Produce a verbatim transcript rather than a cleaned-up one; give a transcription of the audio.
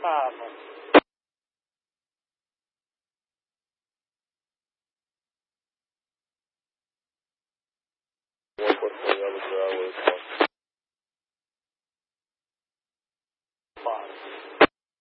Ah, no. One question, the other driver is